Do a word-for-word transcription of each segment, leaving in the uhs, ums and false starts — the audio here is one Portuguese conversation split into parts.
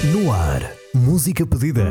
No ar, música pedida.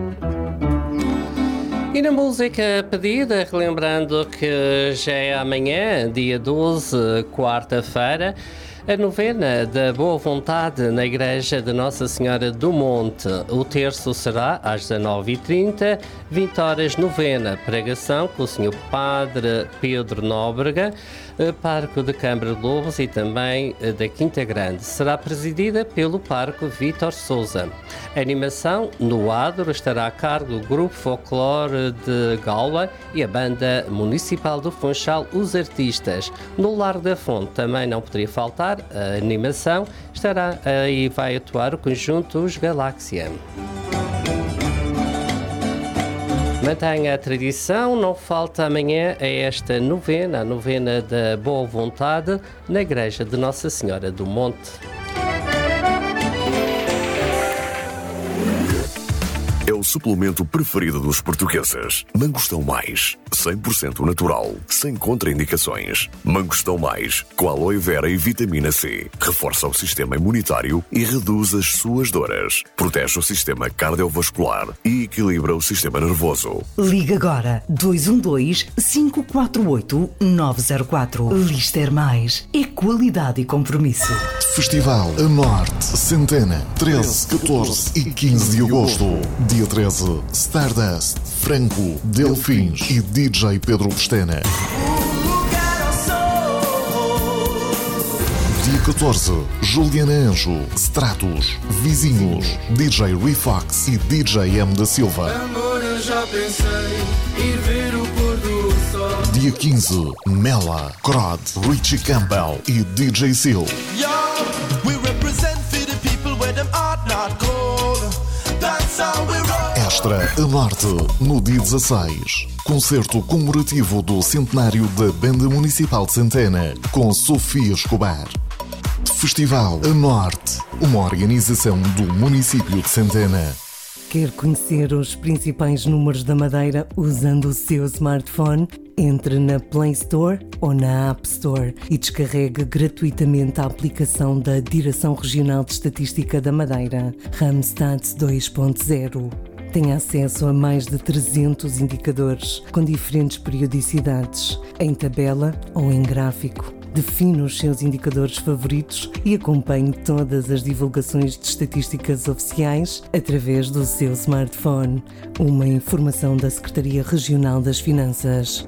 E na música pedida, relembrando que já é amanhã, dia doze, quarta-feira, a novena da Boa Vontade na Igreja de Nossa Senhora do Monte. O terço será às dezanove e trinta, vinte horas novena, pregação com o senhor Padre Pedro Nóbrega, Parco de Câmara de Lobos e também da Quinta Grande. Será presidida pelo Parco Vítor Sousa. A animação no adro estará a cargo do Grupo Folclore de Galva e a Banda Municipal do Funchal, os artistas. No Largo da Fonte também não poderia faltar a animação, estará e vai atuar o conjunto Os Galáxia. Mantenha a tradição, não falta amanhã a esta novena, a novena da Boa Vontade, na Igreja de Nossa Senhora do Monte. É o suplemento preferido dos portugueses. Mangostão Mais, cem por cento natural, sem contraindicações. Mangostão Mais, com aloe vera e vitamina C. Reforça o sistema imunitário e reduz as suas dores. Protege o sistema cardiovascular e equilibra o sistema nervoso. Liga agora dois um dois, cinco quatro oito, nove zero quatro. Lister Mais é qualidade e compromisso. Festival a Norte, Centena, treze, catorze e quinze de agosto. Dia treze, Stardust, Franco, Delfins e D J Pedro Pestana. Dia catorze, Juliana Anjo, Stratos, Vizinhos, D J Refox e D J M da Silva. Amor, eu já pensei ir ver o pôr do sol. Dia quinze, Mela, Crod, Richie Campbell e D J Seal. Yo, we represent for the people where them heart not cold. That's how we roll. Extra a Norte, no dia dezasseis. Concerto comemorativo do centenário da Banda Municipal de Centena, com Sofia Escobar. Festival a Norte, uma organização do município de Centena. Quer conhecer os principais números da Madeira usando o seu smartphone? Entre na Play Store ou na App Store e descarregue gratuitamente a aplicação da Direção Regional de Estatística da Madeira, Randstad dois ponto zero. Tem acesso a mais de trezentos indicadores com diferentes periodicidades, em tabela ou em gráfico. Define os seus indicadores favoritos e acompanhe todas as divulgações de estatísticas oficiais através do seu smartphone. Uma informação da Secretaria Regional das Finanças.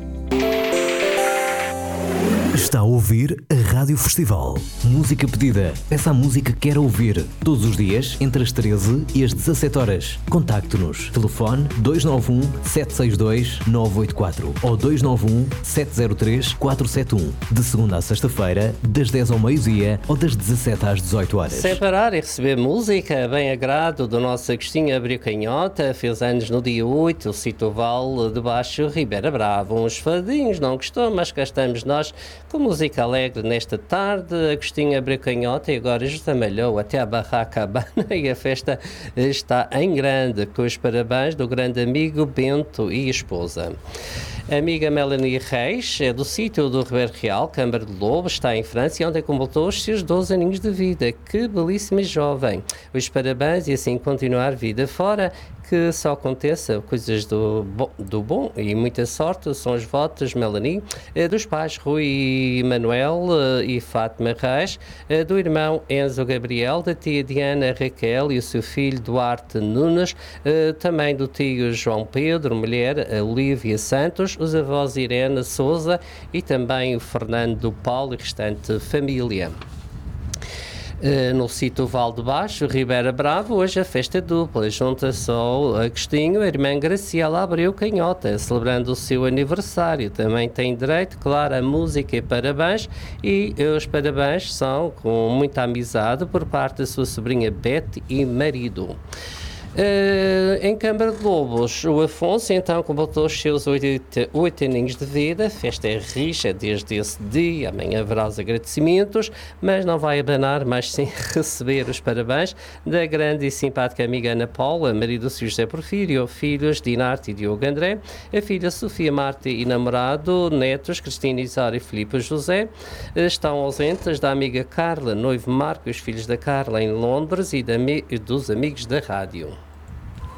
Está a ouvir a Rádio Festival. Música pedida. Peça a música que quer ouvir. Todos os dias, entre as treze e as dezassete horas. Contacte-nos. Telefone dois nove um, sete seis dois, nove oito quatro ou dois nove um, sete zero três, quatro sete um. De segunda a sexta-feira, das dez ao meio-dia ou das dezassete às dezoito horas. Sem parar e receber música, bem agrado do nosso Agostinho Abreu Canhota, fez anos no dia oito, Sitoval de Baixo, Ribeira Brava. Uns fadinhos, não gostou, mas cá estamos nós com música alegre nesta tarde. Agostinho Abreu Canhota e agora José Malhou até a Barraca Habana e a festa está em grande, com os parabéns do grande amigo Bento e esposa. A amiga Melanie Reis é do sítio do Ribeiro Real, Câmara de Lobos, está em França e ontem completou os seus doze aninhos de vida. Que belíssima jovem! Os parabéns e assim continuar vida fora, que só aconteça coisas do bom, do bom e muita sorte. São os votos, Melanie, dos pais Rui e Manuel e Fátima Reis, do irmão Enzo Gabriel, da tia Diana Raquel e o seu filho Duarte Nunes, também do tio João Pedro, mulher Olívia Santos, os avós Irene Souza e também o Fernando Paulo e restante família. Uh, no sítio Val de Baixo, Ribeira Brava, hoje a festa dupla. Junta-se ao Agostinho a irmã Graciela Abreu Canhota, celebrando o seu aniversário. Também tem direito, claro, a música e parabéns. E os parabéns são com muita amizade por parte da sua sobrinha Beth e marido. Uh, em Câmara de Lobos, o Afonso então completou os seus oito, oito aninhos de vida. A festa é rixa desde esse dia. Amanhã haverá os agradecimentos, mas não vai abanar, mas sim receber os parabéns da grande e simpática amiga Ana Paula, marido do José Porfírio, filhos Dinarte e Diogo André, a filha Sofia Marta e namorado, netos Cristina Isara e Filipe José. Estão ausentes da amiga Carla, noivo Marco e os filhos da Carla em Londres e da, dos amigos da rádio.